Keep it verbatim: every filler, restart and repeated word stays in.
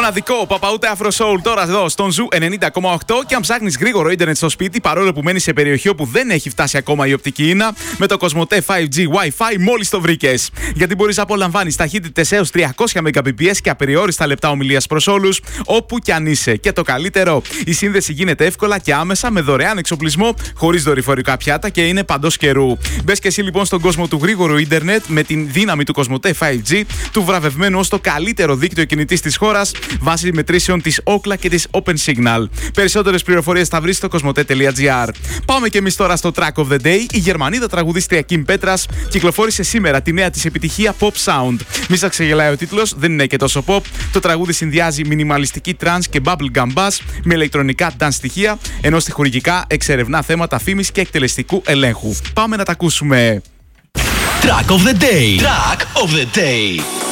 μοναδικό παπαούτε Afro Soul τώρα εδώ στον Ζου ενενήντα κόμμα οκτώ. Και αν ψάχνεις γρήγορο ίντερνετ στο σπίτι, παρόλο που μένεις σε περιοχή όπου δεν έχει φτάσει ακόμα η οπτική ίνα, με το Κοσμοτέ φάιβ τζι Wi-Fi μόλις το βρήκες. Γιατί μπορείς να απολαμβάνεις ταχύτητες έως τριακόσια Mbps και απεριόριστα λεπτά ομιλίας προς όλους, όπου κι αν είσαι. Και το καλύτερο, η σύνδεση γίνεται εύκολα και άμεσα με δωρεάν εξοπλισμό, χωρίς δορυφορικά πιάτα και είναι παντός καιρού. Μπες και εσύ λοιπόν στον κόσμο του γρήγορου ίντερνετ με την δύναμη του Κοσμοτέ φάιβ τζι, του βραβευμένου ως το καλύτερο δίκτυο κινητής της χώρας, βάσει μετρήσεων της Ookla και της Open Signal. Περισσότερες πληροφορίες θα βρεις στο κοσμοτέ τελεία τζι άρ. Πάμε και εμείς τώρα στο Track of the Day. Η Γερμανίδα τραγουδίστρια Kim Petras κυκλοφόρησε σήμερα τη νέα της επιτυχία Pop Sound. Μη σας ξεγελάει ο τίτλος, δεν είναι και τόσο pop. Το τραγούδι συνδυάζει μινιμαλιστική trance και bubblegum bass με ηλεκτρονικά dance στοιχεία, ενώ στιχουργικά εξερευνά θέματα φήμης και εκτελεστικού ελέγχου. Πάμε να τα ακούσουμε. Track of the Day. Track of the Day.